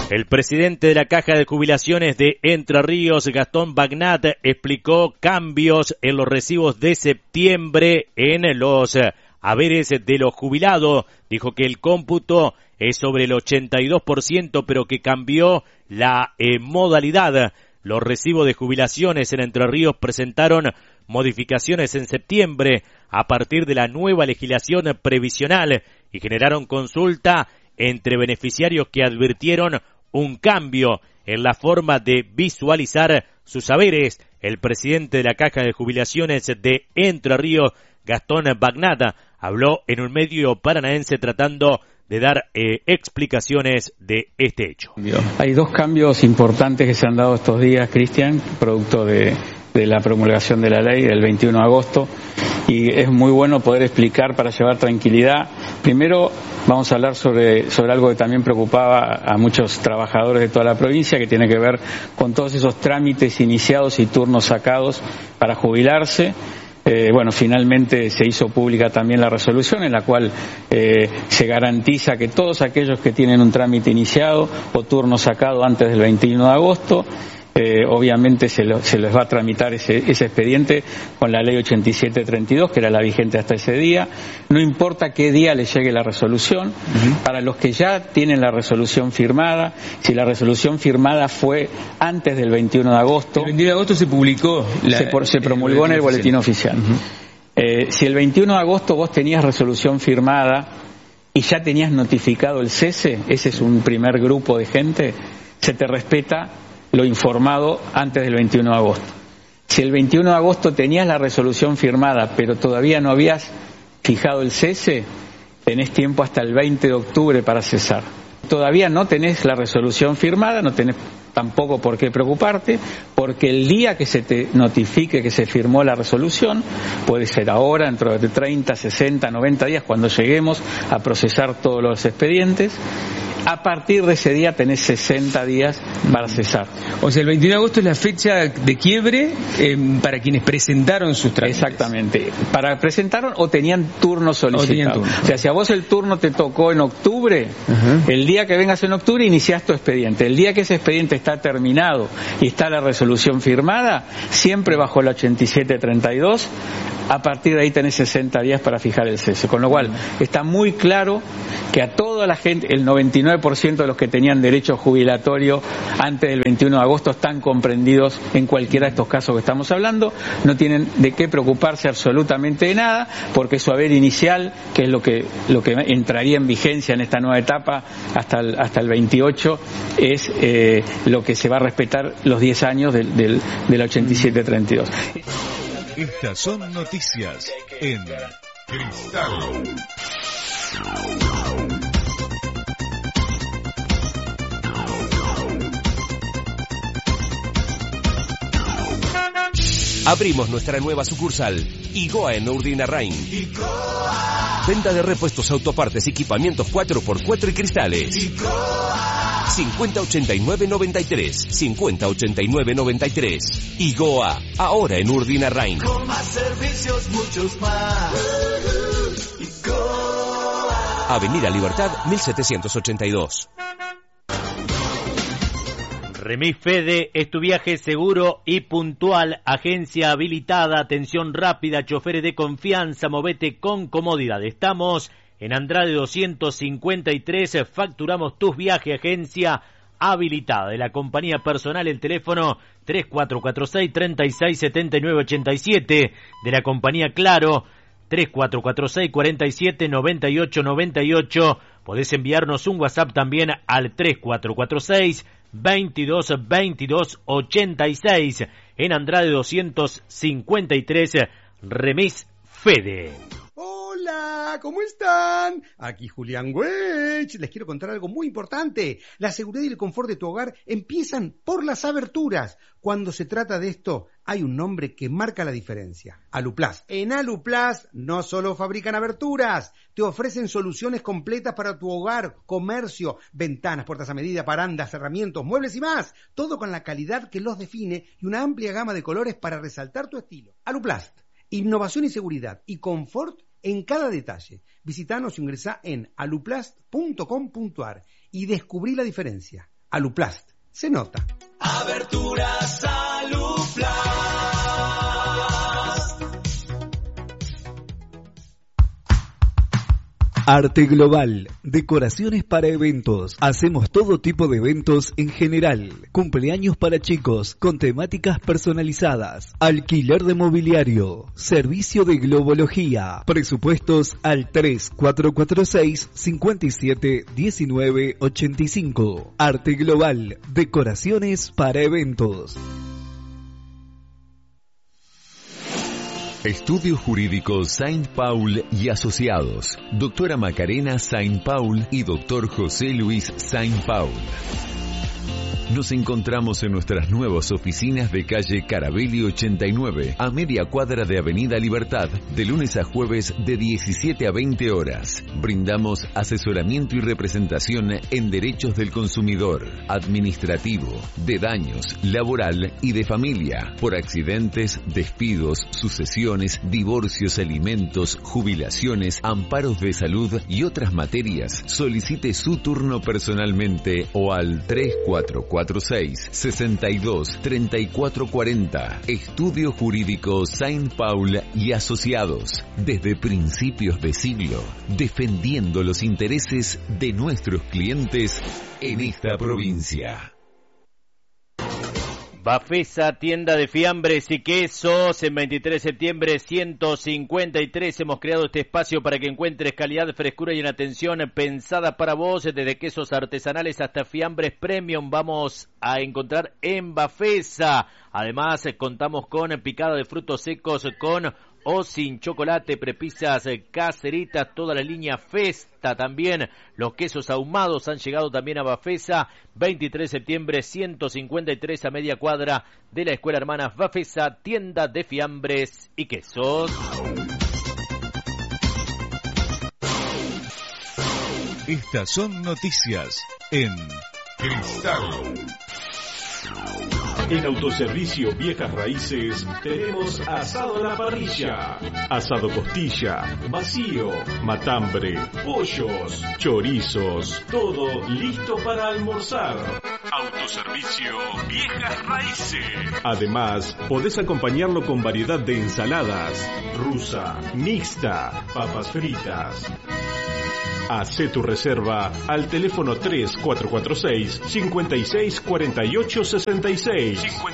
El presidente de la Caja de Jubilaciones de Entre Ríos, Gastón Bagnat, explicó cambios en los recibos de septiembre en los haberes de los jubilados. Dijo que el cómputo es sobre el 82%, pero que cambió la modalidad. Los recibos de jubilaciones en Entre Ríos presentaron modificaciones en septiembre a partir de la nueva legislación previsional y generaron consulta entre beneficiarios que advirtieron un cambio en la forma de visualizar sus saberes. El presidente de la Caja de Jubilaciones de Entre Ríos, Gastón Bagnat, habló en un medio paranaense tratando de dar explicaciones de este hecho. Hay dos cambios importantes que se han dado estos días, Cristian, producto de la promulgación de la ley del 21 de agosto, y es muy bueno poder explicar para llevar tranquilidad. Primero vamos a hablar sobre algo que también preocupaba a muchos trabajadores de toda la provincia, que tiene que ver con todos esos trámites iniciados y turnos sacados para jubilarse. Finalmente se hizo pública también la resolución en la cual se garantiza que todos aquellos que tienen un trámite iniciado o turno sacado antes del 21 de agosto, obviamente se les va a tramitar ese expediente con la ley 8732, que era la vigente hasta ese día. No importa qué día les llegue la resolución. Para los que ya tienen la resolución firmada, si la resolución firmada fue antes del 21 de agosto... El 21 de agosto se publicó. Se promulgó en el boletín oficial. Si el 21 de agosto vos tenías resolución firmada y ya tenías notificado el cese, ese es un primer grupo de gente, se te respeta lo informado antes del 21 de agosto. Si el 21 de agosto tenías la resolución firmada, pero todavía no habías fijado el cese, tenés tiempo hasta el 20 de octubre para cesar. Todavía no tenés la resolución firmada, no tenés tampoco por qué preocuparte, porque el día que se te notifique que se firmó la resolución, puede ser ahora, dentro de 30, 60, 90 días, cuando lleguemos a procesar todos los expedientes. A partir de ese día tenés 60 días para cesar. O sea, el 21 de agosto es la fecha de quiebre para quienes presentaron sus trámites. Exactamente. Para presentaron o tenían turno solicitado. O sea, si a vos el turno te tocó en octubre, el día que vengas en octubre iniciás tu expediente. El día que ese expediente está terminado y está la resolución firmada, siempre bajo la 8732, a partir de ahí tenés 60 días para fijar el cese. Con lo cual, está muy claro que a toda la gente, el 99% de los que tenían derecho jubilatorio antes del 21 de agosto están comprendidos en cualquiera de estos casos que estamos hablando. No tienen de qué preocuparse absolutamente de nada, porque su haber inicial, que es lo que entraría en vigencia en esta nueva etapa hasta el 28, es lo que se va a respetar los 10 años del 8732. Estas son noticias en Cristal. Abrimos nuestra nueva sucursal, Igoa en Urdinarrain. Venta de repuestos, autopartes, equipamientos 4x4 y cristales. 5089-93. 5089-93. Igoa, ahora en Urdinarrain. Con más servicios, muchos más. Avenida Libertad, 1782. Remis Fede es tu viaje seguro y puntual, agencia habilitada, atención rápida, choferes de confianza, movete con comodidad. Estamos en Andrade 253, facturamos tus viajes, agencia habilitada. De la compañía personal, el teléfono 3446-367987, de la compañía Claro, 3446-479898. Podés enviarnos un WhatsApp también al 3446-222286 en Andrade 253, Remis Fede. Hola, ¿cómo están? Aquí Julián Weich. Les quiero contar algo muy importante. La seguridad y el confort de tu hogar empiezan por las aberturas. Cuando se trata de esto, hay un nombre que marca la diferencia. Aluplast. En Aluplast no solo fabrican aberturas, te ofrecen soluciones completas para tu hogar, comercio, ventanas, puertas a medida, parandas, herramientas, muebles y más. Todo con la calidad que los define y una amplia gama de colores para resaltar tu estilo. Aluplast. Innovación y seguridad y confort en cada detalle. Visitanos y ingresá en aluplast.com.ar y descubrí la diferencia. Aluplast, se nota. Aberturas Aluplast. Arte Global, decoraciones para eventos. Hacemos todo tipo de eventos en general. Cumpleaños para chicos con temáticas personalizadas. Alquiler de mobiliario. Servicio de globología. Presupuestos al 3446-571985. Arte Global, decoraciones para eventos. Estudio Jurídico Saint Paul y Asociados. Doctora Macarena Saint Paul y Doctor José Luis Saint Paul. Nos encontramos en nuestras nuevas oficinas de calle Carabelli 89, a media cuadra de Avenida Libertad, de lunes a jueves de 17 a 20 horas. Brindamos asesoramiento y representación en derechos del consumidor, administrativo, de daños, laboral y de familia, por accidentes, despidos, sucesiones, divorcios, alimentos, jubilaciones, amparos de salud y otras materias. Solicite su turno personalmente o al 3446-623440. Estudio Jurídico Saint Paul y Asociados. Desde principios de siglo, defendiendo los intereses de nuestros clientes en esta provincia. Bafesa, tienda de fiambres y quesos, en 23 de septiembre 153 hemos creado este espacio para que encuentres calidad, frescura y una atención pensada para vos, desde quesos artesanales hasta fiambres premium vamos a encontrar en Bafesa. Además contamos con picada de frutos secos con o sin chocolate, prepisas caseritas, toda la línea Festa también. Los quesos ahumados han llegado también a Bafesa. 23 de septiembre 153 a media cuadra de la Escuela Hermanas Bafesa, tienda de fiambres y quesos. Estas son noticias en Cristal. En Autoservicio Viejas Raíces tenemos asado a la parrilla, asado costilla, vacío, matambre, pollos, chorizos, todo listo para almorzar. Autoservicio Viejas Raíces. Además, podés acompañarlo con variedad de ensaladas, rusa, mixta, papas fritas. Hacé tu reserva al teléfono 3446-564866.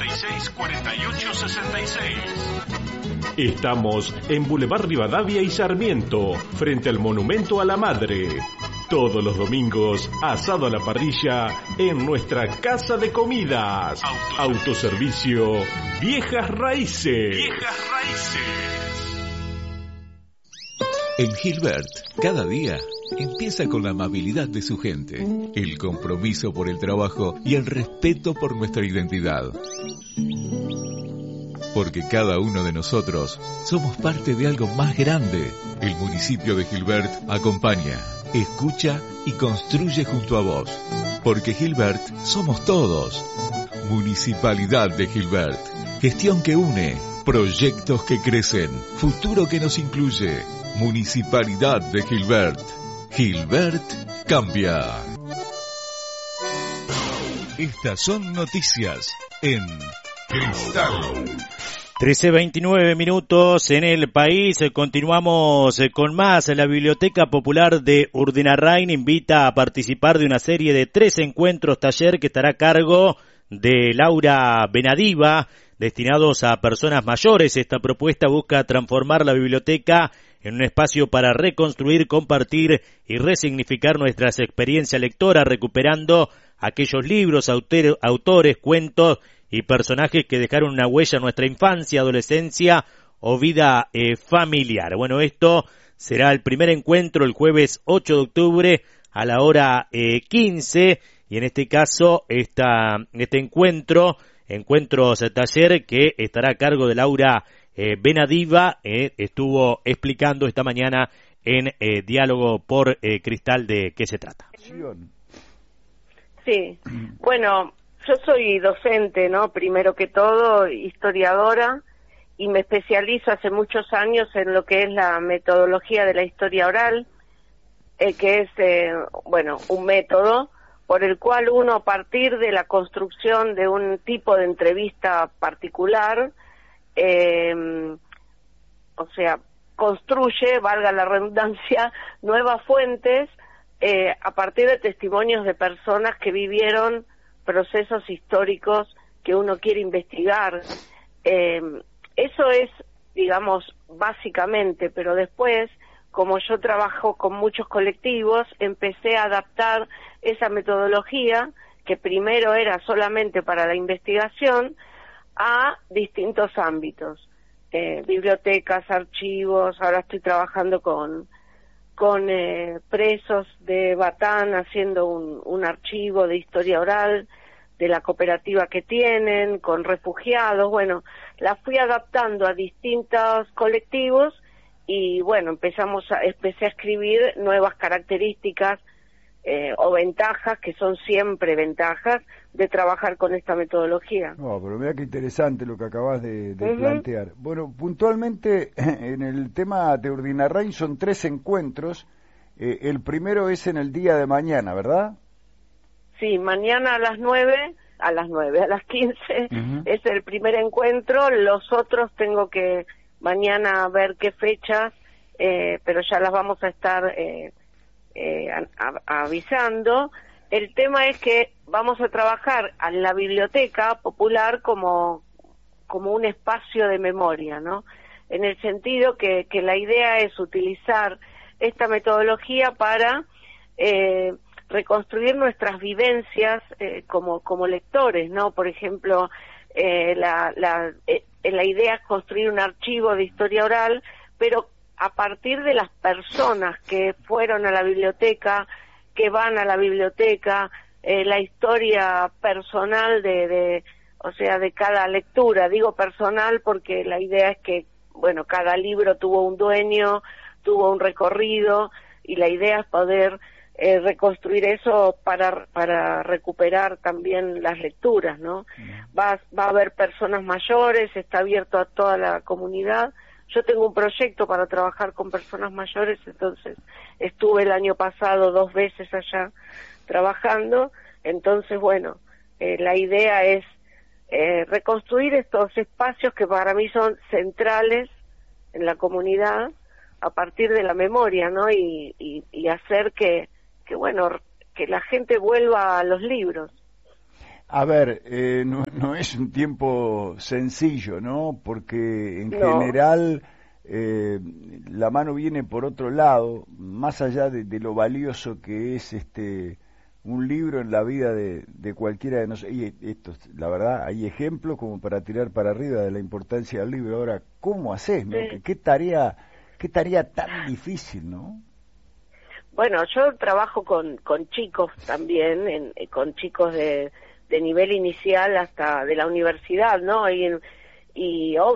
564866. Estamos en Boulevard Rivadavia y Sarmiento, frente al Monumento a la Madre. Todos los domingos, asado a la parrilla en nuestra casa de comidas. Autoservicio Viejas Raíces. Viejas Raíces. En Gilbert, cada día empieza con la amabilidad de su gente, el compromiso por el trabajo y el respeto por nuestra identidad. Porque cada uno de nosotros somos parte de algo más grande. El municipio de Gilbert acompaña, escucha y construye junto a vos. Porque Gilbert somos todos. Municipalidad de Gilbert. Gestión que une, proyectos que crecen, futuro que nos incluye. Municipalidad de Gilbert. Gilbert cambia. Estas son noticias en Cristal. 13:29 minutos en el país. Continuamos con más. La Biblioteca Popular de Urdinarrain invita a participar de una serie de 3 encuentros taller que estará a cargo de Laura Benadiva, destinados a personas mayores. Esta propuesta busca transformar la biblioteca en un espacio para reconstruir, compartir y resignificar nuestras experiencias lectoras, recuperando aquellos libros, autores, cuentos y personajes que dejaron una huella en nuestra infancia, adolescencia o vida familiar. Bueno, esto será el primer encuentro el jueves 8 de octubre a la hora 15, y en este caso este encuentros taller que estará a cargo de Laura Benadiva, estuvo explicando esta mañana en Diálogo por Cristal de qué se trata. Sí, bueno, yo soy docente, ¿no? Primero que todo, historiadora, y me especializo hace muchos años en lo que es la metodología de la historia oral, que es, un método por el cual uno, a partir de la construcción de un tipo de entrevista particular, o sea, construye, valga la redundancia, nuevas fuentes a partir de testimonios de personas que vivieron procesos históricos que uno quiere investigar. Eso es, digamos, básicamente, pero después, como yo trabajo con muchos colectivos, empecé a adaptar esa metodología, que primero era solamente para la investigación, a distintos ámbitos. Bibliotecas, archivos, ahora estoy trabajando con presos de Batán, haciendo un archivo de historia oral de la cooperativa que tienen, con refugiados. Bueno, la fui adaptando a distintos colectivos y bueno, empecé a escribir nuevas características o ventajas, que son siempre ventajas, de trabajar con esta metodología. No, pero mira qué interesante lo que acabas de plantear. Bueno, puntualmente en el tema de Urdinarrain son 3 encuentros. El primero es en el día de mañana, ¿verdad? Sí, mañana a las 15 es el primer encuentro. Los otros tengo que mañana ver qué fechas, pero ya las vamos a estar avisando. El tema es que vamos a trabajar en la biblioteca popular como un espacio de memoria, ¿no? En el sentido que la idea es utilizar esta metodología para reconstruir nuestras vivencias como lectores, ¿no? Por ejemplo, la idea es construir un archivo de historia oral, pero a partir de las personas que fueron a la biblioteca, que van a la biblioteca, la historia personal o sea, de cada lectura. Digo personal porque la idea es que, bueno, cada libro tuvo un dueño, tuvo un recorrido, y la idea es poder reconstruir eso para recuperar también las lecturas, ¿no? Va a haber personas mayores, está abierto a toda la comunidad. Yo tengo un proyecto para trabajar con personas mayores, entonces estuve el año pasado 2 veces allá trabajando. Entonces, bueno, la idea es reconstruir estos espacios que para mí son centrales en la comunidad a partir de la memoria, ¿no? Y hacer que la gente vuelva a los libros. A ver, no es un tiempo sencillo, ¿no? Porque en general la mano viene por otro lado, más allá de lo valioso que es un libro en la vida de cualquiera de nosotros. Y esto, la verdad, hay ejemplos como para tirar para arriba de la importancia del libro. Ahora, ¿cómo haces, no? Sí. ¿Qué tarea tan difícil, no? Bueno, yo trabajo con chicos también, con chicos de nivel inicial hasta de la universidad, ¿no? Y